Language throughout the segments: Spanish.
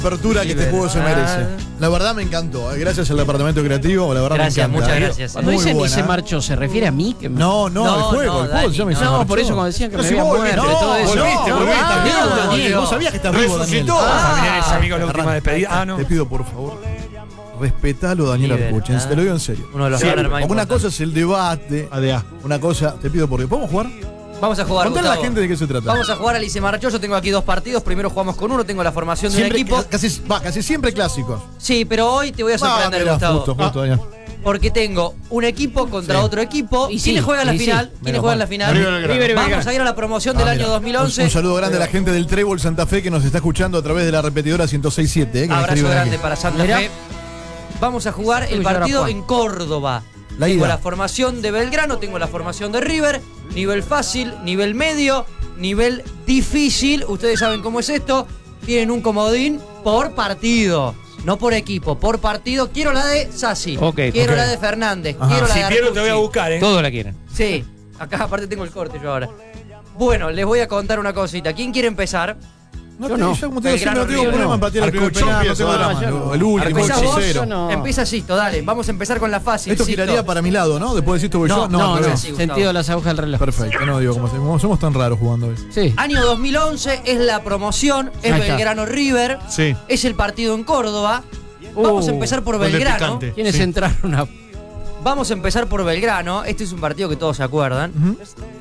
apertura que este juego se merece. La verdad me encantó. Gracias al departamento creativo, la verdad Gracias, me encanta. muchas gracias. Cuando Muy dicen y buena. se marchó, ¿se refiere a mí? No, el juego Dani, ya me se No, marchó. por eso cuando decían que No, me si había vos muerto volviste, y todo eso. volviste, Daniel. Daniel. Vos sabías que estás vivo, Daniel. Resucitó. Familiares, amigos, la última despedida. Te pido, por favor, respetalo, Daniel Libertad. Arcuchen. Te lo digo en serio. Uno de los Sí, runners más una importantes. cosa es el debate. Una cosa, te pido por Dios. ¿Podemos jugar? Vamos a jugar, Contale a la Gustavo. gente de qué se trata. Vamos a jugar, Alice Marchó. Yo tengo aquí 2 partidos. Primero jugamos con uno. Tengo la formación de un equipo. Casi siempre clásicos. Sí, pero hoy te voy a sorprender, Gustavo. Justo, Daniel. Porque tengo un equipo contra otro equipo. Y ¿Quiénes sí, juegan la y sí. final? ¿Quiénes juegan la final? River. Vamos a ir a la promoción del año Mira, 2011. Un saludo grande a la gente del Trébol Santa Fe que nos está escuchando a través de la repetidora 106.7. Que me Abrazo escriben grande aquí. para Santa Mirá. Fe. Vamos a jugar el partido en Córdoba. La Tengo ida. la formación de Belgrano, tengo la formación de River, nivel fácil, nivel medio, nivel difícil. Ustedes saben cómo es esto. Tienen un comodín por partido, no por equipo, por partido. Quiero la de Sassi, quiero la de Fernández, Ajá. quiero la Si de pierdo te voy a Artucci. buscar, Todos la quieren. Sí, acá aparte tengo el corte yo ahora. Bueno, les voy a contar una cosita. ¿Quién quiere empezar? No, Yo no. yo como te digo, siempre Belgrano, no tengo River. problema en patear el primer Arcucho penal, no empieza, tengo no, drama. yo no. El último, el ¿Empezás vos? 0. no. Empieza Sisto, dale. Vamos a empezar con la fácil. Esto Sisto. giraría para mi lado, ¿no? Después de esto voy yo. No, al no, revés. sí, Gustavo. sentido de las agujas del reloj. Perfecto, no digo como somos tan raros jugando hoy. Sí. Año 2011 es la promoción, es Ahí está. Belgrano River, Sí. es el partido en Córdoba. Vamos a empezar por gol de Belgrano. picante. ¿Quiénes Sí. entraron a...? Vamos a empezar por Belgrano. Este es un partido que todos se acuerdan. Ujú.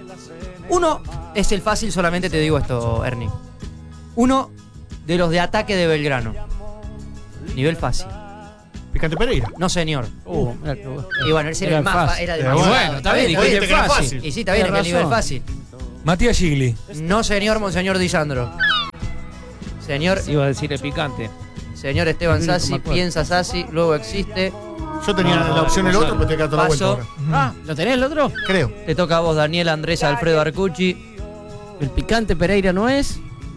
Uno es el fácil, solamente te digo esto, Ernie. Uno de los de ataque de Belgrano. Nivel fácil. Picante Pereira. No, señor. Mirá qué bueno. Y bueno, ese era el más fácil. era Pero demasiado. bueno, está bien, está dijiste bien. que era fácil. Y sí, está bien, es que el Tenés nivel razón. fácil. Matías Gigli. No, señor, monseñor Di Sandro. Señor, Iba a decir el picante. señor Esteban El único Sassi, me acuerdo. piensa Sassi, luego existe. Yo tenía la opción el otro, pero te queda toda la vuelta Paso. ahora. Ah, ¿lo tenés el otro? Creo. Te toca a vos, Daniel Andrés Alfredo Arcucci. El picante Pereira no es.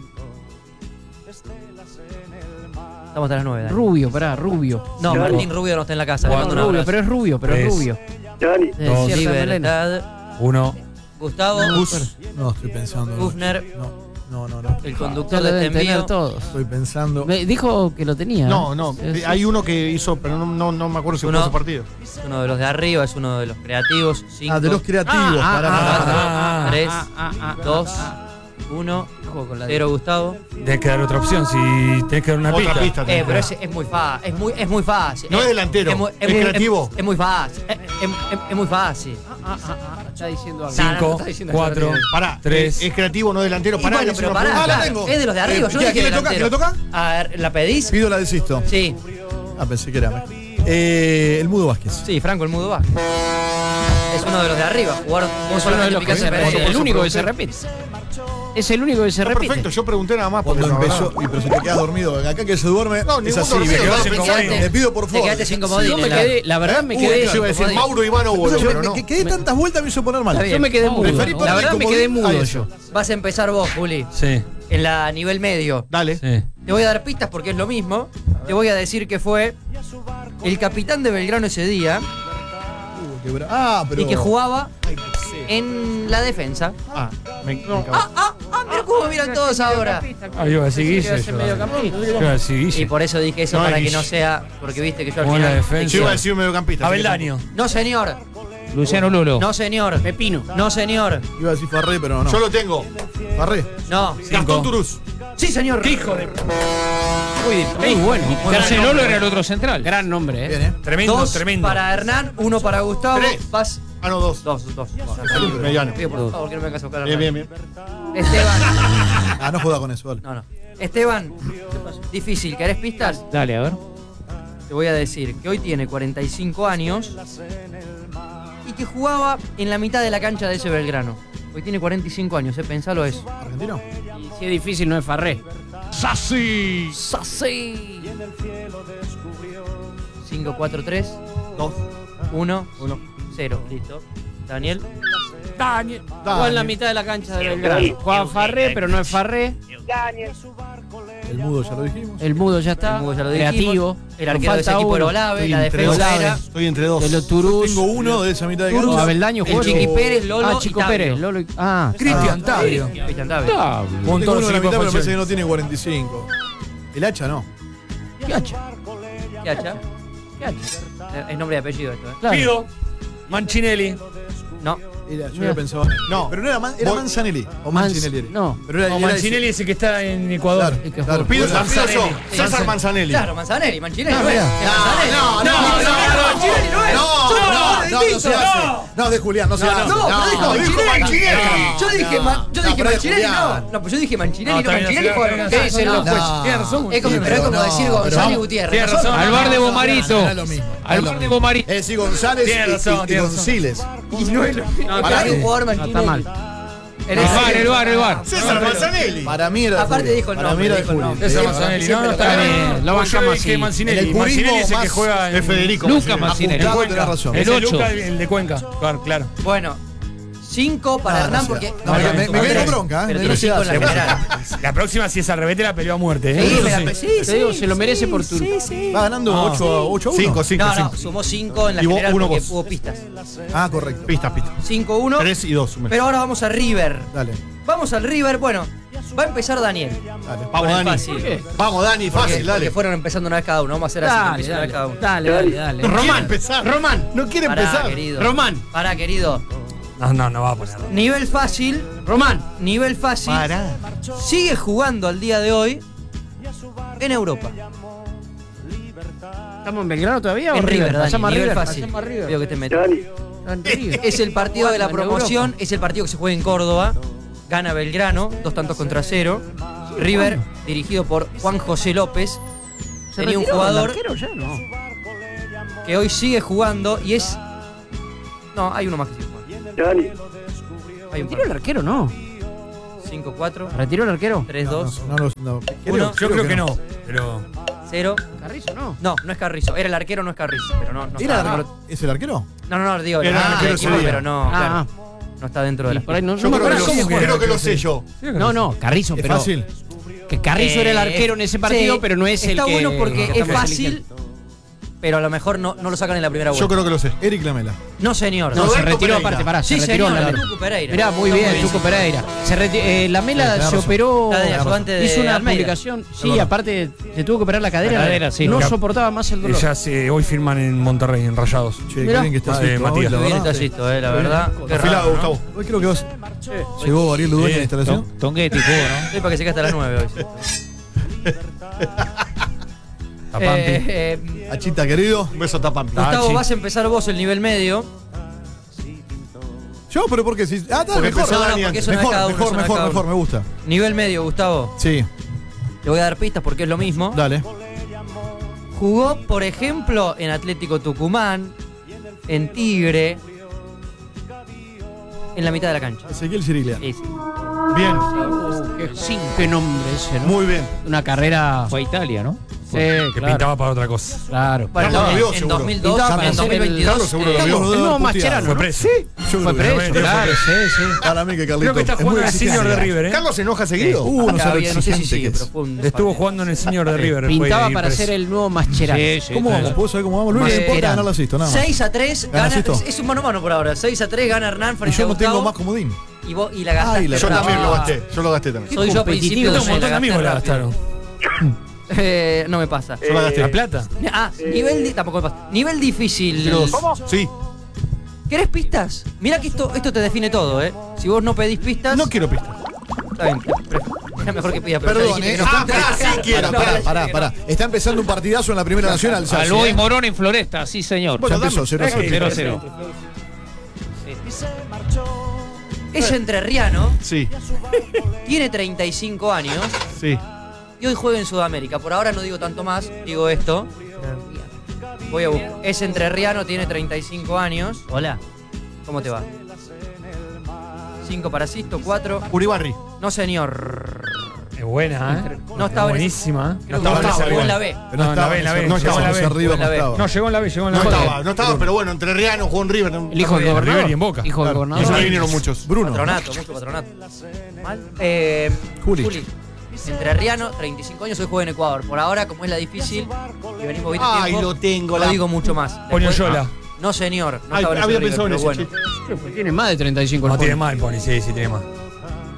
Estamos hasta las 9, Dani. Rubio, rubio. No, Martín Rubio no está en la casa. Le mando un Rubio, abrazo. pero es rubio, pero es Tres. rubio. Dos. Cierta melena. Libertad. 1. Gustavo. No, estoy pensando. Gufner. No. El Ya conductor lo de este deben tener envío. todos. Estoy pensando. Me dijo que lo tenía. No. Sí, sí. Hay uno que hizo, pero no me acuerdo si fue Uno. ese partido. Es uno de los de arriba, es uno de los creativos. 5, De los creativos. Pará. 3, 2, 1. Juego con la 0, Gustavo. Tienes que dar otra opción, si tenés que dar una Otra pista. pista. tenés que Pero dar. es muy fácil. Es muy fácil. No es delantero, es creativo. Es muy fácil. Es muy fácil. Está diciendo algo. No, no 5, está diciendo 4, nada. Pará, 3. Eh, es creativo, no delantero. Y Pará, bueno, le pero hice una pará, pregunta. la claro, tengo. es de los de arriba. Yo no ¿quién dije le toca? delantero. ¿Quién le toca? A ver, ¿la pedís? Pido la de Sisto. Sí. Pensé que era. El Mudo Vázquez. Sí, Franco el Mudo Vázquez. Es uno de los de arriba. Jugaron Es uno de los que se repite. El único que se repite. Es el único que se repite. Perfecto, yo pregunté nada más porque Cuando no, empezó. ¿verdad? Pero si te quedas dormido, acá que se duerme, No, es ningún así. dormido, viejo. no, Te sin quedaste- comodín. Te pido por Te favor. quedaste sin Yo comodín. me quedé, la verdad me quedé. Yo iba a decir comodín. Mauro Ivanovo, pero no. Que dé tantas vueltas me hizo poner mal. Está bien. Yo me quedé mudo. Preferí La ponerle verdad me comodín quedé a mudo eso. yo. Vas a empezar vos, Juli. Sí, En la nivel medio. dale. sí. Te voy a dar pistas porque es lo mismo. Te voy a decir que fue el capitán de Belgrano ese día Pero. y que jugaba en la defensa. Mira cómo miran todos ahora. Iba a decir Guille. Ese yo. mediocampista. Iba a decir Y Guille. por eso dije eso, No, para es que no Guille. sea. Porque viste que yo al Como en la final. defensa. te Yo iba quiero. a decir un mediocampista. Así que Aveldaño. No, señor. Luciano Lulo. No, señor. Pepino. No, señor. Iba a decir Farré, pero no. Yo lo tengo. Farré. No. Gastón Turús. Sí, señor. Hijo de. Muy bueno. Garcenolo era el otro central. Gran nombre, Bien, Tremendo, 2 tremendo. para Hernán, 1 para Gustavo. 3. Vas. Ah, no, 2. 2. Mediano. Pido por favor que no me hagas buscar. Bien, bien, bien. Esteban. Ah, no joda con eso, dale. No. Esteban. Difícil. ¿Querés pistas? Dale, a ver. Te voy a decir que hoy tiene 45 años y que jugaba en la mitad de la cancha de ese Belgrano. Hoy tiene 45 años, pensalo eso. ¿Argentino? Y si es difícil, no es Farré. ¡Sassi! 5, 4, 3, 2. 1, 0. Listo. Daniel. Jugó en la mitad de la cancha de Belgrano. Juega Farré, pero no es Farré. El Mudo ya lo dijimos. El mudo ya está. El Mudo ya lo dijimos. Creativo. El arquero de ese equipo era Olave. La defensa era Estoy entre 2. De los Turús. Tengo uno de esa mitad de No, cancha. Abeldaño el jugó. Chiqui Pérez, Lolo Ah, y Chico Tabio. Pérez. Lolo y... Ah, Cristian Tabio. Cristian Tabio. Tabio. Tengo uno de la mitad, pero me parece que no tiene 45. El hacha no. Piacha. Piacha. Piacha. Es nombre y apellido esto, ¿eh? Claro. Pido. Mancinelli. No. Yo había pensado. No. Pero no era, era Manzanelli. O Mancinelli. No. Pero era, No, era Mancinelli es el que está en Ecuador. Claro, El que claro. Pido Bueno, Manzanelli. Sí, César sí. Manzanelli. Claro, Manzanelli, Mancinelli. No, No, es. mira. Es Manzanelli. Mancinelli no es. Son dos no se distintos. hace. No, de Julián, no se hace. No, pero dijo Mancinelli. Yo dije pero Mancinelli, Julián. no. No, pues yo dije Mancinelli, no está bien, Mancinelli. está bien, ¿Qué dicen los no. jueces? Tiene razón. Es como, Sí, pero es como no, decir pero González vamos. Gutiérrez. Tiene Nosotros- razón. Al bar de Bomarito. No es lo mismo. Al bar de Bomarito. Es decir, González Tiene razón, y tiene razón. Gonciles. Y no es lo mismo. No, Para está un jugador No, Mancinelli. está mal. En El ese- bar, el bar. César Manzanelli. Para mí era de Aparte Julián. dijo el Para nombre, mí era de dijo el Julián. nombre. César Sí, Manzanelli. siempre No, lo está cambia. bien. Lo bancamos Yo así. dije Mancinelli. En el purismo Mancinelli es el que más- juega en es Federico Lucas Mancinelli. Mancinelli. Ajustado, tenés razón. Es El el ocho. Luca, el de Cuenca. Claro. Bueno, 5 para No, Hernán no porque. sea- no, me Andrés, quedo bronca, pero me tiró quedo 5 en la general. La próxima, si es al revés, la peleó a muerte. Sí, Eso me la sí. pensé. Te digo, se lo merece por tu. Va ganando 8-1. 5. No, sumó 5 en la Y vos, general uno porque vos. hubo pistas. Ah, correcto. Pista. 5-1. 3 y 2. Pero ahora vamos a River. Dale, Vamos al River. Bueno, va a empezar Daniel. dale. Con Vamos, el Dani. fácil. Vamos, Dani, Porque- fácil, dale. Porque fueron empezando una vez cada uno. Vamos a hacer así. que Dale, empiecen una vez cada dale, uno. dale. No quiere Román. empezar. Román. No quiere Pará, empezar. querido. Román. Pará, querido. No va a poner. Nivel fácil. Román. Nivel fácil. Sigue jugando al día de hoy en Europa. ¿Estamos en Belgrano todavía? En River, Dani. Pasamos a Nivel River. fácil. Pasamos a River. Veo que te metes. En River. Es el partido de la Jugando en promoción, Europa. es el partido que se juega en Córdoba. Gana Belgrano, 2-0. River, dirigido por Juan José López. ¿Se Tenía un retiró jugador el arquero ya? No. que hoy sigue jugando y es. No, hay uno más que sigue jugando. Hay un ¿Retiró el arquero? No. 5-4, ¿Retiró el arquero? 3-2, No. Uno. Yo creo que no. Pero. 0. Carrizo, no. No, no es Carrizo. Era el arquero, no es Carrizo. Pero no ¿Era está- el- ¿Es el arquero? No, digo, Era el el arquero equipo, ese día. pero no, claro, no está dentro de Y la. por ahí no, Yo no me creo que acuerdo lo cómo sé. juega. Creo que lo sé yo. No, Carrizo, ¿Es pero. fácil? Que Carrizo era el arquero en ese partido, sí, pero no es el está que. bueno porque que es estamos fácil, eligiendo. pero a lo mejor no lo sacan en la primera vuelta. Yo creo que lo sé. Eric Lamela. No, señor. No, se Roberto retiró Pereira. aparte, pará. Sí, se retiró señor, la Tucu Pereira. Mirá, muy Está bien, Tuco Pereira. Sí, La Mela tenés se razón. operó. Está de ayudante de Hizo una Almeida. publicación. Sí, aparte se tuvo que operar la cadera. La cadera, sí. No Cap- soportaba más el dolor. Ellas hoy firman en Monterrey, en Rayados. Che, Mirá. qué bien que está Matías. Sisto, hoy, la Muy bien verdad. está Sisto, la verdad. Qué Afilado, raro, ¿no? Gustavo. Hoy creo que vas. Llegó Ariel Ludueña a la instalación. Tonguetti jugó, ¿no? Estoy para que se quede hasta las 9 hoy. Sisto. Tapampi. Achita, querido. Un beso a Tapampi. Gustavo, vas a empezar vos el nivel medio. Yo, pero ¿por qué? Si, está Porque mejor. empezó no, Dani porque antes. eso no es cada uno, Mejor, eso no es cada uno. me gusta. Nivel medio, Gustavo. Sí, Le voy a dar pistas porque es lo mismo. dale. Jugó, por ejemplo, en Atlético Tucumán, en Tigre, en la mitad de la cancha. Ezequiel Ciriglia. Sí, sí. Bien. Qué nombre ese, ¿no? Muy bien. Una carrera. Fue a Italia, ¿no? Sí, Que claro. pintaba para otra cosa. Claro. Bueno, Carlos lo vio, en seguro. 2002, Pintaba para en ser el- 2022. Carlos seguro lo vio. Carlos El nuevo Rodríguez Mascherano. Fue ¿no? preso. Yo Fue creo que- preso, claro, sí. Para mí que Carlito. Creo que está es jugando muy en el senior de exigente. River, ¿eh? ¿Carlos se enoja seguido? No Acá sé lo había- no sé si exigente sigue, que pero es. fue un Estuvo partido. jugando en el senior de River. después Pintaba de para preso. ser el nuevo Mascherano. Sí, sí. ¿Cómo vamos? ¿Puedo saber cómo vamos? Lo único que Eh, importa es era ganar la asisto, nada más. 6-3, ¿Gana gana, Sisto? es un mano a mano por ahora. 6-3 gana Hernán Y frente yo a no tengo Gustavo. más comodín. Y vos y la gastaste. Ay, la Yo también Ah. lo gasté. Yo lo gasté también. Soy yo a principio competitivo. de Un montón de amigos la gastaron. No me pasa. Yo la gasté. ¿La plata? Tampoco me pasa. Nivel difícil. Sí. ¿Querés pistas? Mira que esto te define todo, ¿eh? Si vos no pedís pistas. No quiero pistas. Está bien. Era mejor que pidas, pero Perdón, ya dijiste ¿eh? que no. sí quiero. Pará. Está empezando un partidazo en la Primera Nacional. Al Boy Morón en Floresta, sí, señor. Ya empezó, 0-0. 0-0. Es entrerriano, Sí, tiene 35 años sí. y hoy juega en Sudamérica. Por ahora no digo tanto más, digo esto. Voy a buscar. Es entrerriano, tiene 35 años. Hola. ¿Cómo te va? 5 para Sisto, 4. Uribarri. No, señor. Es buena, ¿eh? No estaba en Buenísima. Creo que estaba en no esa jugó en igual. la B. Pero No, en la B, en la B. No Llegó en la estaba B. arriba, En la B. estaba. No, llegó en la B, llegó en la No B. estaba, pero bueno, entre Riano jugó en River. El hijo del gobernador. River y en Boca. Hijo del Y gobernador. eso vinieron muchos. Bruno. Patronato, mucho patronato. Mal. Juli. Entrerriano, 35 años, hoy juega en Ecuador. Por ahora, como es la difícil, y venimos viendo Ay, tiempo, lo tengo. no digo mucho más. Después- Poñoyola. No, señor. No Ay, estaba en ese había River, pensado en pero ese. bueno. che. Tiene más de 35 No el tiene Pony. mal, Pony, sí, tiene más.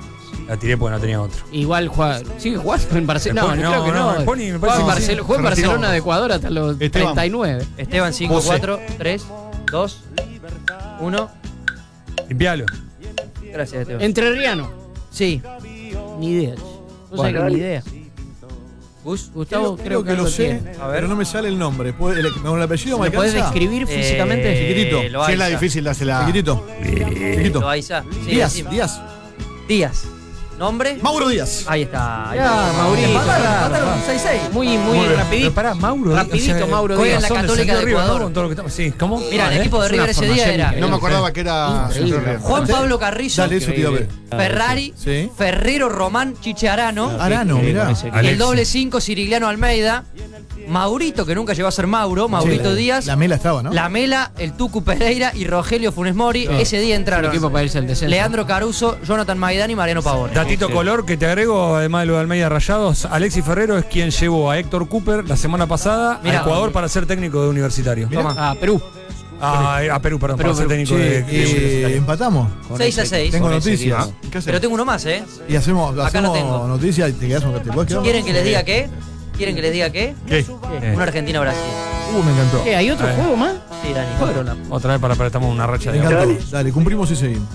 La tiré porque no tenía otro. Igual sigue jugando en Barcelona. No, creo que no. Pony me Juega parece en que Juega en Se retiró. Barcelona de Ecuador hasta los Esteban. 39. Esteban 5, 4, 3, 2, 1. Limpialo. Gracias, Esteban. Entrerriano. Sí. Ni idea. Vos sabés que ni idea. Gus, Gustavo Creo que algo lo sé, tiene. A ver. pero no me sale el nombre. ¿Con el apellido me ¿Me podés alcanza? describir físicamente? chiquitito. Si es la difícil, dásela. Chiquitito. Chiquitito. Loaiza. Sí, Díaz, decime. Díaz. Díaz. ¿Nombre? Mauro Díaz. Ahí está. Ahí Ya, está. Maurito. Empataron 6-6. Muy Bien. rapidito. Pero pará, Mauro. Rapidito, Mauro juega en Díaz. la Católica de Ecuador. Con todo lo que estamos. Sí, ¿cómo? Mira, el equipo de Es una River ese día formación era increíble. No me acordaba que era. Increíble. Centro River. Juan Pablo Carrizo, Dale, eso te iba a ver. Ferrari, Sí. Ferrero Román, Chiche Arano, Arano, mirá. el Alexis. doble 5, Cirigliano Almeida, Maurito, que nunca llegó a ser Mauro, Maurito Sí, Díaz, La Mela estaba, ¿no? La Mela, el Tucu Pereira y Rogelio Funes Mori. Ese día El entraron equipo para irse al descenso. Leandro Caruso, Jonathan Maidán y Mariano Pavone. Datito color que te agrego, además de lo de Almeida Rayados, Alexis Ferrero es quien llevó a Héctor Cooper la semana pasada Mirá. a Ecuador para ser técnico de Universitario. Toma. Ah, Perú. A Perú, perdón, Perú, para ser técnico Che, de Universitario. empatamos. 6-6. Tengo Con ese noticias. Díaz. ¿Qué hacemos? Pero tengo uno más, ¿eh? Y hacemos Acá no tengo. noticias y te quedás ¿te puedes quedar? ¿Quieren que les diga qué? ¿Quieren que les diga qué? ¿Qué? Una Argentina-Brasil. Me encantó. ¿Qué? ¿Hay otro juego más? Sí, Dani. Otra vez para estamos en una racha Me de encantó. Dale, cumplimos y seguimos.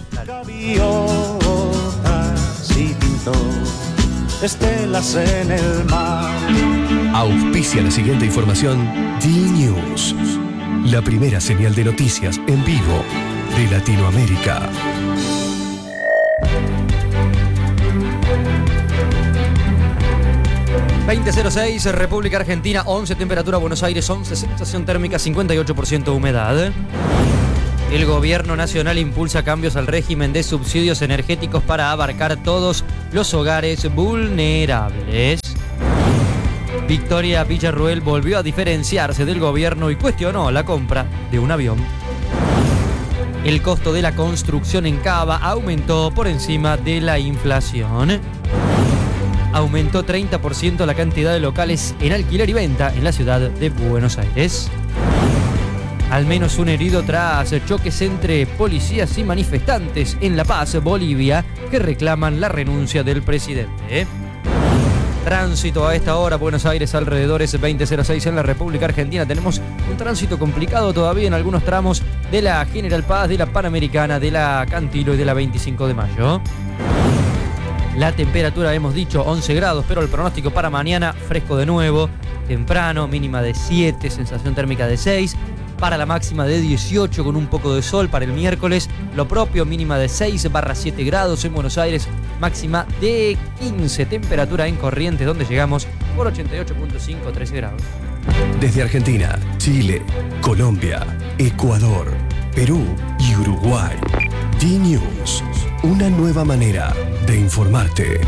Gaviotas y pintó estelas en el mar. Auspicia la siguiente información D-News, la primera señal de noticias en vivo de Latinoamérica. ...20:06, República Argentina, 11, temperatura Buenos Aires, 11, sensación térmica, 58% humedad. El gobierno nacional impulsa cambios al régimen de subsidios energéticos para abarcar todos los hogares vulnerables. Victoria Villarruel volvió a diferenciarse del gobierno y cuestionó la compra de un avión. El costo de la construcción en Cava aumentó por encima de la inflación. Aumentó 30% la cantidad de locales en alquiler y venta en la ciudad de Buenos Aires. Al menos un herido tras choques entre policías y manifestantes en La Paz, Bolivia, que reclaman la renuncia del presidente. Tránsito a esta hora, Buenos Aires, alrededores 20:06 en la República Argentina. Tenemos un tránsito complicado todavía en algunos tramos de la General Paz, de la Panamericana, de la Cantilo y de la 25 de mayo. La temperatura, hemos dicho, 11 grados, pero el pronóstico para mañana, fresco de nuevo, temprano, mínima de 7, sensación térmica de 6, para la máxima de 18 con un poco de sol para el miércoles, lo propio, mínima de 6/7 grados en Buenos Aires, máxima de 15, temperatura en Corrientes, donde llegamos por 88.5, 13 grados. Desde Argentina, Chile, Colombia, Ecuador, Perú y Uruguay. D-News, una nueva manera de informarte.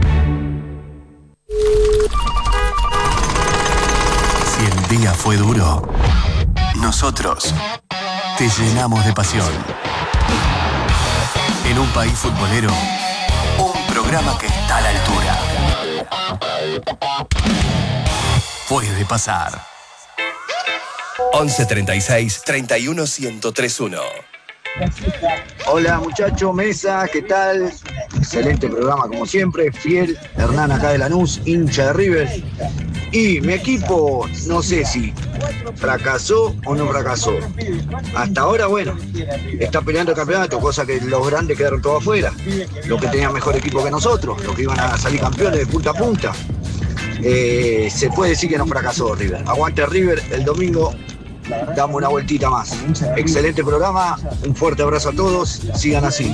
Si el día fue duro, nosotros te llenamos de pasión. En un país futbolero, un programa que está a la altura. Puede pasar. 11 36 31 1031. Hola muchachos, mesa, ¿qué tal? Excelente programa como siempre, fiel, Hernán acá de Lanús, hincha de River. Y mi equipo, no sé si fracasó o no fracasó. Hasta ahora, bueno, está peleando el campeonato, cosa que los grandes quedaron todos afuera. Los que tenían mejor equipo que nosotros, los que iban a salir campeones de punta a punta. Se puede decir que no fracasó River. Aguante River, el domingo damos una vueltita más. Excelente programa, un fuerte abrazo a todos, sigan así.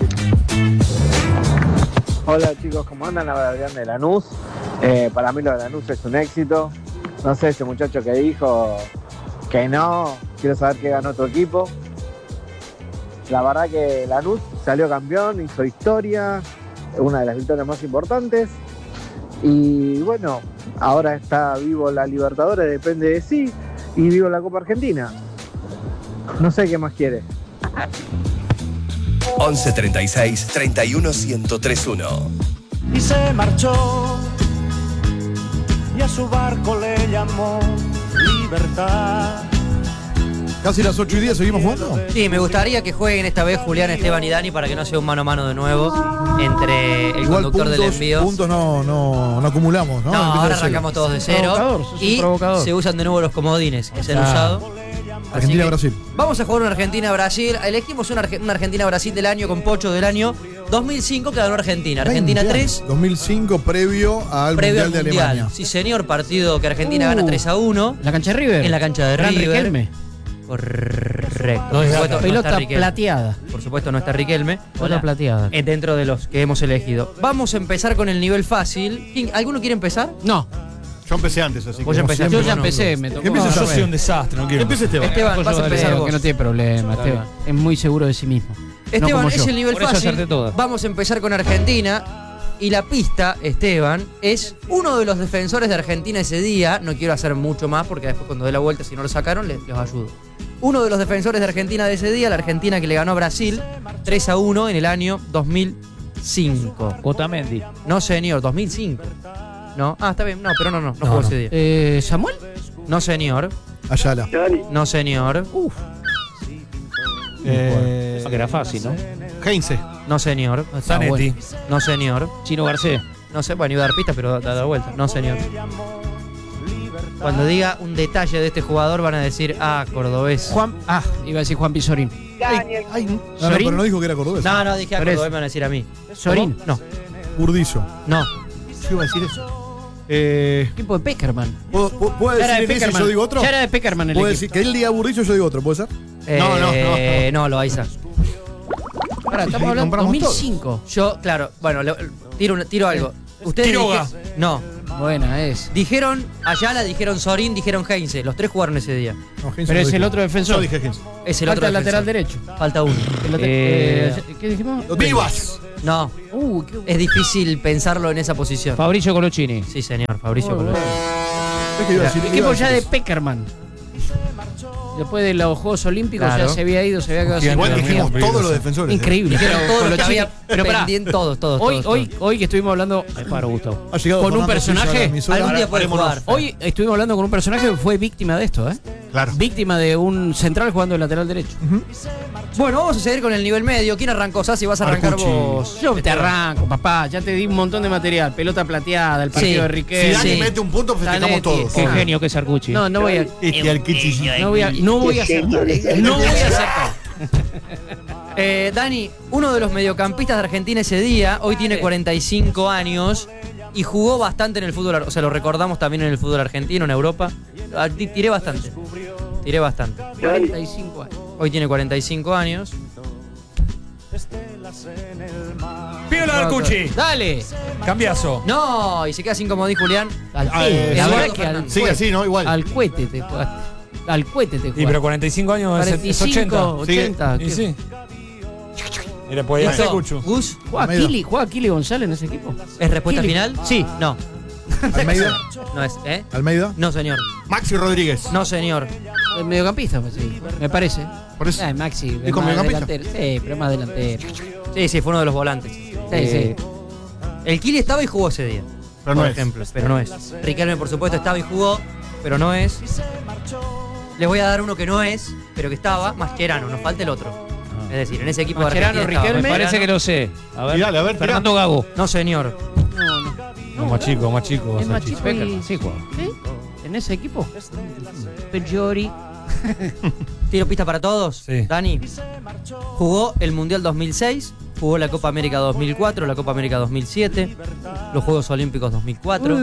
Hola chicos, ¿cómo andan? Adrián de Lanús. Para mí lo de Lanús es un éxito. No sé, ese muchacho que dijo que no, quiero saber qué ganó tu equipo. La verdad que Lanús salió campeón, hizo historia, una de las victorias más importantes. Y bueno, ahora está vivo la Libertadores, depende de sí, y vivo la Copa Argentina. No sé qué más quiere. 11 36 31 1031. Y se marchó y a su barco le llamó libertad. Casi las 8:10, ¿seguimos jugando? Sí, me gustaría que jueguen esta vez Julián, Esteban y Dani para que no sea un mano a mano de nuevo entre el Igual conductor del envío. puntos no acumulamos, ¿no? No, Empieza ahora de cero. arrancamos todos de cero. Provocador, sos un Y provocador. se usan de nuevo los comodines que se han usado. Así Argentina-Brasil. que Vamos a jugar una Argentina-Brasil. Elegimos una Argentina-Brasil del año con Pocho del año 2005 que ganó Argentina. Argentina 3. 2005 previo al Previo Mundial al de Mundial. Alemania. Sí, señor, partido que Argentina gana 3-1. ¿La cancha de River? En la cancha de Gran River. Riquelme. Correcto. No es Por supuesto, gata. no Pelota está Riquelme. plateada. Por supuesto no está Riquelme. Pelota plateada. Dentro de los que hemos elegido. Vamos a empezar con el nivel fácil. ¿Alguno quiere empezar? No, Yo empecé antes, así que. Vos ya empezaste. yo ya Bueno, empecé, me tocó. ¿Qué empieza Yo soy un desastre, no quiero. Empieza Esteban. Esteban, vas a empezar Creo vos. que no tiene problema, Esteban. Es muy seguro de sí mismo. Esteban, como es yo. el nivel Por eso fácil. acerté todas. Vamos a empezar con Argentina. Y la pista, Esteban, es uno de los defensores de Argentina ese día. No quiero hacer mucho más porque después cuando dé la vuelta, si no lo sacaron, les ayudo. Uno de los defensores de Argentina de ese día, la Argentina que le ganó a Brasil 3-1 en el año 2005. Otamendi. No, señor, 2005. No, está bien, no, pero no jugó ese día. ¿Samuel? No, señor. Ayala. No, señor. Que era fácil, ¿no? Heinze. No, señor. Zanetti. No, señor. Chino Garcés. No sé, bueno, iba a dar pistas, pero da vuelta. No, señor. Cuando diga un detalle de este jugador van a decir, cordobés. Iba a decir Juan Pizorín. Ay, no, pero no dijo que era cordobés. No, dije Por eso. cordobés, me van a decir a mí. Sorín. No, Burdizo. no. Yo iba a decir eso. Equipo de Peckerman. ¿Puedo Ya era de decir ese y Peckerman. yo digo otro? Ya era de Peckerman el ¿Puedo equipo. decir que él diga Burdizo y yo digo otro? ¿Puede ser? No, Loaiza. Pará, estamos hablando de Compramos 2005. Yo, claro, bueno, tiro algo. Ustedes Quiroga. No. Buena es. Dijeron Ayala, dijeron Sorín, dijeron Heinze. Los tres jugaron ese día. No, Heinze Pero no es dijo. el otro defensor. Yo dije Heinze. Es el Falta otro el lateral defensor. derecho. Falta uno. ¿Qué dijimos? ¡Vivas! No, Qué es difícil pensarlo en esa posición. Fabricio Colochini. Sí, señor, Fabricio bueno. Colón. Es que iba a decir- Equipo iba a ya decir de eso. Peckerman. Después de los Juegos Olímpicos Claro. ya se había ido, se había quedado sin Igual Igual dijimos Peligroso. todos los defensores. Increíble. Dijeron Pero todo lo que Colochini- había pero pará, pendiente, todos. hoy que estuvimos hablando Me paro, Gustavo. Ha llegado con un Fernando personaje, Silva a la emisora. Algún día puede parémonos. jugar. Hoy estuvimos hablando con un personaje que fue víctima de esto, Claro. Víctima de un central jugando de lateral derecho. Bueno, vamos a seguir con el nivel medio. ¿Quién arrancó? Sassi, vas a arrancar Arcucci. vos. Yo te arranco, papá. Ya te di un montón de material. Pelota plateada, el partido Sí. de Si Riquelme. Dani Sí. mete un punto, festejamos Zanetti. todos. Qué genio que es Arcucci. No voy a. Al Kichi. No voy a acertar. No voy a acertar. Dani, uno de los mediocampistas de Argentina ese día, hoy tiene 45 años y jugó bastante en el fútbol, o sea, lo recordamos también en el fútbol argentino, en Europa. Tiré bastante. 45 años. Hoy tiene 45 años. Piola Arcucci. Dale. Cambiazo. No, y se queda sin comodín Julián. Al Ah, la Eduardo verdad que al Fernández. Sigue así, ¿no? Igual. Al cohete te jugaste. Al cohete te Y jugaste. pero 45 años es 80. 80. Y sí. Mira, podía ser Listo. Cucho. Gus, ¿Juega Kili González en ese equipo? ¿es respuesta Kili. final? Sí. No. Almeida. No es, ¿eh? Almeida. No, señor. Maxi Rodríguez. No, señor. El mediocampista, pues, sí, me parece. Por eso. Maxi, ¿Y con más mediocampista? delantero. Sí, pero más delantero. Sí, fue uno de los volantes. Sí. El Kili estaba y jugó ese día. Pero no por es. ejemplo, pero no es. Riquelme, por supuesto, estaba y jugó, pero no es. Les voy a dar uno que no es, pero que estaba, Mascherano, nos falta el otro. Es decir, en ese equipo Mascherano, de Argentina estaba Riquelme. Me parece que Mascherano. lo sé. A ver. Tirale, a ver, Fernando Gago. No, señor. No, más chico, más chico. Es más chico. Peckerman, sí, juega. ¿Sí? ¿En ese equipo? Pejori. Tiro pista para todos. Sí. Dani. Jugó el Mundial 2006, jugó la Copa América 2004, la Copa América 2007, los Juegos Olímpicos 2004.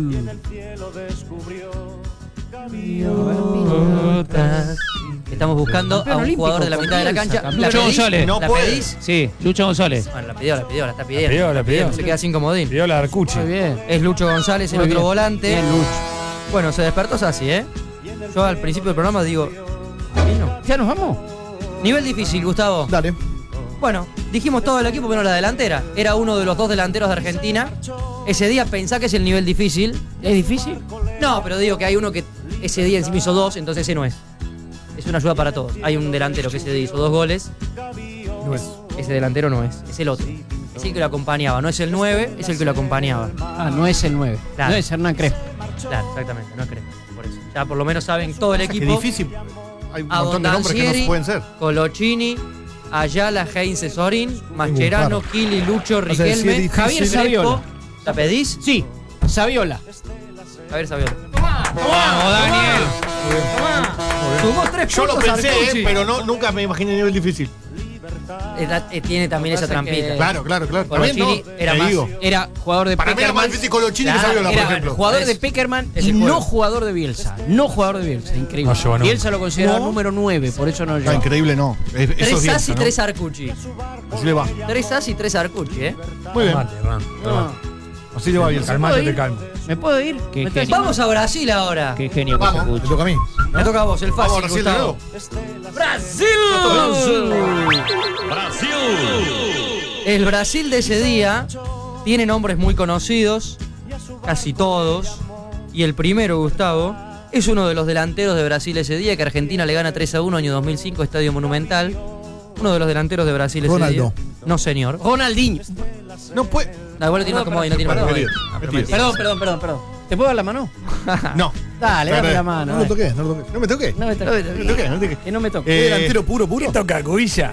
Estamos buscando a Campeón un jugador de la olímpico, mitad de la con cancha. Bielsa, ¿La Lucho pedís? González. No ¿La puede. pedís? Sí, Lucho González. Bueno, la pidió, la está pidiendo. La pidió. Se queda sin comodín. Piola Arcucci. Muy bien. Es Lucho González, el Muy otro bien. volante. Bien, Lucho. Bueno, se despertó Sassi, ¿eh? Yo al principio del programa digo, ¿vino? ¿Ya nos vamos? Nivel difícil, Gustavo. Dale. Bueno, dijimos todo el equipo menos la delantera. Era uno de los dos delanteros de Argentina. Ese día pensá que es el nivel difícil. ¿Es difícil? No, pero digo que hay uno que ese día encima hizo dos, entonces ese no es. Es una ayuda para todos. Hay un delantero que ese día hizo 2 goles. No es. Ese delantero no es el otro. Es el que lo acompañaba. No es el 9, es el que lo acompañaba. No es el 9. Claro. No es Hernán Crespo. Claro, exactamente, no creo. Por eso. Ya por lo menos saben todo el Qué equipo. difícil. hay un montón de nombres que no se pueden ser. Colochini, Ayala, Heinze, Sorín, Mascherano, Kili, Lucho, sea, sí es Riquelme, difícil. Javier Saviola. ¿La pedís? Sí, Saviola. Javier Saviola. Vamos, Daniel. Sumó 3 Yo lo puntos pensé, Arcucci. pero nunca me imaginé nivel difícil. Tiene también esa Pasa que- trampita. Claro. Colochini También, era te más. digo. Era jugador de Para mí era más Peckerman. difícil Colochini que Claro, Saviola, por Era ejemplo. jugador de Es- Peckerman es y el juego. no jugador de Bielsa. No jugador de Bielsa, increíble. No, Giovanni. Bielsa lo consideraba número 9, por eso no Ah, llegó. increíble, no. Eso 3 es bien, As y ¿no? 3 Arcucci. Así le va. 3 As y 3 Arcucci, Muy bien. Calmate, Hernán, calmate. Así le va bien. Calmate, te calmo. ¿Me puedo ir? Qué ¿Me genio. Vamos a Brasil ahora. Qué genio que es Vamos. Me Arcucci. toca a mí. Me toca a vos, el Vamos fácil, a Brasil de Gustavo. El Brasil de ese día tiene nombres muy conocidos, casi todos. Y el primero, Gustavo, es uno de los delanteros de Brasil ese día, que Argentina le gana 3-1, año 2005, Estadio Monumental. Uno de los delanteros de Brasil ese Ronaldo. día. No, señor. Ronaldinho. No puede. No, igual lo tiene más cómodo, no tiene más Perdón, cómodo. metido. Perdón. ¿Te puedo dar la mano? No. Dale, dame Perdón. la mano. No lo toqué, no lo toqué. No me toqué. No me toques. No me toqué, no me toqué. Que no me toques. ¿Qué delantero puro? Toca, Cubilla.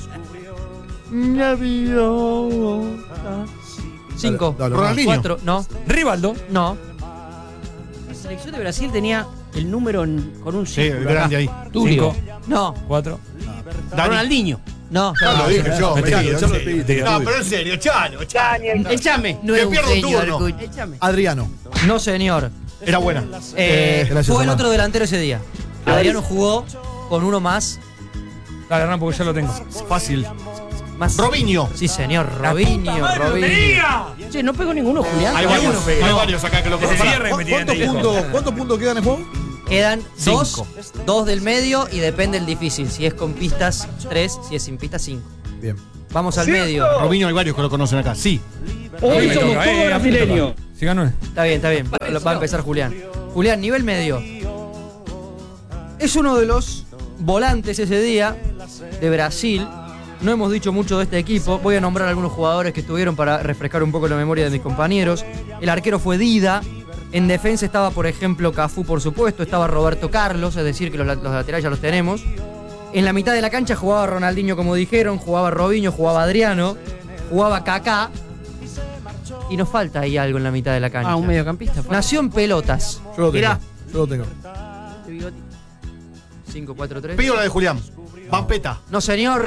5, Dale, Ronaldinho. 4, no, Rivaldo. no. La selección de Brasil tenía el número con un Sí, el círculo. grande ahí. Tulio. No, 4. Dani. Ronaldinho. no. Ya lo dije yo. Me Chalo, tiro, en yo lo serio. pedí, No, pero en serio, Chalo. Échame. No Que es un pierdo un genio, turno. Arcucci. Échame. Adriano. No, señor. Era buena. Gracias, Fue el Hernán. otro delantero ese día. Adriano jugó con uno más. Dale, Hernán, porque ya lo tengo. Fácil. Más. Robinho. Sí, señor. Robinho. Che, no pegó ninguno, Julián. Hay varios acá que lo Ese conocen. cierre me tiene ¿Cuántos puntos quedan en juego? Quedan Cinco. dos del medio y depende el difícil. Si es con pistas, 3. Si es sin pistas, 5. Bien. Vamos al medio. Robinho hay varios que lo conocen acá. Sí. Hoy somos todos brasileños. Si ganó. Está bien. Va a empezar Julián. Julián, nivel medio. Es uno de los volantes ese día de Brasil. No hemos dicho mucho de este equipo. Voy a nombrar algunos jugadores que estuvieron para refrescar un poco la memoria de mis compañeros. El arquero fue Dida. En defensa estaba, por ejemplo, Cafú, por supuesto. Estaba Roberto Carlos, es decir, que los laterales ya los tenemos. En la mitad de la cancha jugaba Ronaldinho, como dijeron. Jugaba Robinho, jugaba Adriano. Jugaba Kaká. Y nos falta ahí algo en la mitad de la cancha. Ah, un mediocampista. Nació en pelotas. Yo lo tengo. Mirá. Yo lo tengo. 5-4-3. Pido la de Julián. Vampeta. No, señor.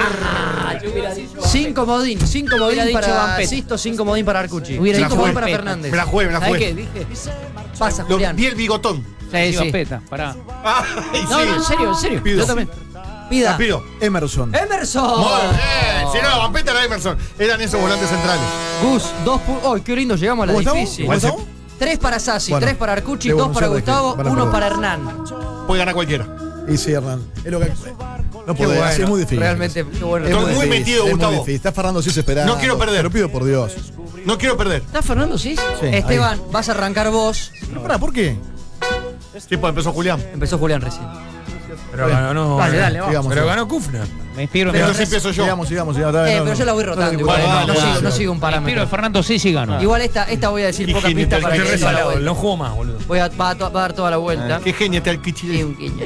5 modín. 5 modín Hubiera dicho para Vampeta. Sisto, 5 modín para Arcucci. Hubiera 5 dicho modín para Vampeta. Fernández. Me la jugué, me la ¿Sabes qué? jugué. Dije. Pasa, Julián. Vi el bigotón. Sí, sí. Vampeta, pará. Ay, No, sí. no, en serio. Pido. Yo también. Pida. La pido. Emerson. Emerson. Muy bien. Si no, Vampeta era Emerson. Eran esos volantes centrales. Gus, 2 puntos. ¡Ay, qué lindo! Llegamos a la ¿Cómo estamos? difícil. ¿Cómo estamos? 3 para Sassi, Bueno, 3 para Arcucci, debo 2 para anunciar de Gustavo, que van a 1 perder. para Hernán. Puede ganar cualquiera. Y sí, Hernán. Es lo que. No Qué podés, bueno. es muy difícil. Realmente, qué bueno. Es Estoy muy difícil, metido, es muy Gustavo. difícil. Está Fernando Cis esperando. No quiero perder. Te lo pido por Dios. No quiero perder. ¿Está Fernando Cis? Sí, Esteban, ahí. vas a arrancar vos. Pero pará, ¿por qué? Sí, pues empezó Julián. Empezó Julián recién. Pero ganó. Dale, vamos. Sigamos, Pero sigamos. ganó Kufner. Me inspiro en Entonces empiezo yo. Sigamos. No, Pero no. yo la voy rotando igual. Bueno, No sigo un Me inspiro en parámetro. Fernando Sisi gano. Igual esta voy a decir Y poca genio, pista para te que dé toda la Resalado, vuelta. no jugó más, boludo. Va a dar toda la vuelta. Qué genio está el Y Kichile. un guiño.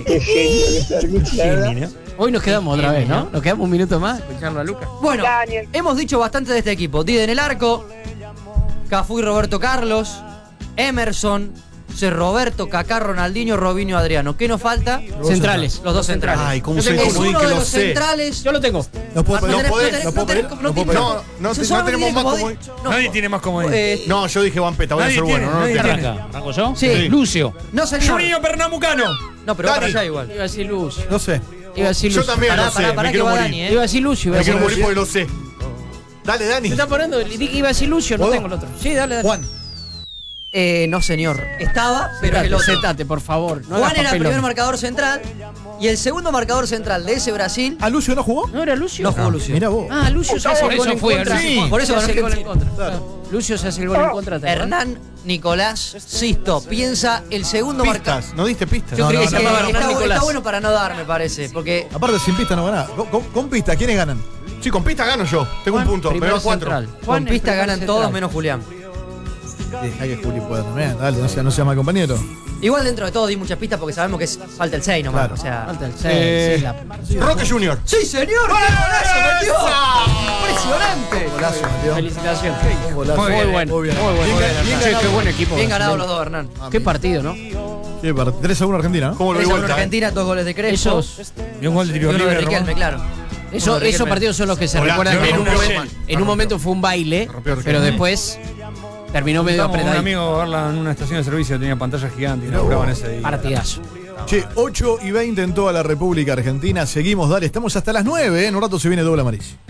Hoy nos quedamos otra vez, ¿no? Nos quedamos un minuto más escucharlo a Lucas. Bueno, hemos dicho bastante de este equipo. Dida en el arco, Cafú y Roberto Carlos, Emerson, Roberto, Kaká, Ronaldinho, Robinho, Adriano. ¿Qué nos falta? Centrales. Los dos centrales. Ay, cómo Es soy comodín uno que de lo los sé. centrales. Yo lo tengo. No puedo No pedir. tenés- No puedo pedir. no No puedo tenés- pedir. No Solamente tenemos tiene más comodín. comodín. No. Nadie tiene más comodín. No, yo dije Vampeta, voy a Nadie ser bueno. tiene, No, nadie tengo. tiene. Arranca. ¿Arranco yo? Sí. Lucio. No, señor. Juninho Pernambucano. No, pero va para Dani. allá igual. Iba a decir Lucio. No sé. Iba a decir Yo Lucio. también Pará, lo sé. pará, Me que quiero va morir. Dani, Iba a decir Lucio. Iba a Me decir quiero morir Lucio. porque lo sé. Dale, Dani. Se está poniendo. Le dije que iba a decir Lucio, no ¿Puedo? tengo el otro. Sí, dale, dale. Juan. No, señor. Estaba, pero es el otro. Sentate, por favor. No Juan hagas era el papelón. primer marcador central y el segundo marcador central de ese Brasil ¿A Lucio no jugó? ¿No era Lucio? no jugó Lucio. Mira vos. Ah, Lucio se hace Por el gol eso en fue, contra. sí. Por eso se hace el ganó gol en contra. Claro. Lucio se hace el gol en contra. ¿te acuerdas? Hernán Nicolás Sisto piensa el segundo marcador. Pistas. No diste pistas. Yo No, creí no, que se no, llamaba no, Hernán está Nicolás. bueno para no dar, me parece. Porque Aparte, sin pista no ganás. Con pista, ¿quiénes ganan? Sí, con pista gano yo. Tengo un Juan, punto. primer Pero 4. central. con Juan, el pista primer ganan central. todos menos Julián. Deja que Juli pueda también, dale, no sea mal compañero. Igual dentro de todo di muchas pistas porque sabemos que falta el 6 nomás. Claro. O sea, Falta el 6. Roque Junior. ¡Sí, señor! ¡Qué golazo metió! ¡Impresionante! Golazo, Mateo. Felicitaciones. Golazo. Muy bien, bueno. Muy bien. Muy bueno. Bien Che, qué buen equipo. Bien ganados los dos, Hernán. Qué partido, ¿no? 3-1 Argentina, ¿no? ¿Cómo lo vi 3-1 vuelta? Argentina, 2 goles de Crespo. Esos, Y un gol de Y tiro uno de libre. Riquelme, Román. claro. esos Riquelme. partidos son los que se Hola, recuerdan que Riquelme. en un momento fue un baile, Rompió Riquelme. pero después terminó medio Estamos con un apretadito. amigo a verla en una estación de servicio, tenía pantalla gigante y no graban ese día. Partidazo. Che, 8:20 en toda la República Argentina. Seguimos, dale, estamos hasta las 9, ¿eh? En un rato se viene Doble Amarillo.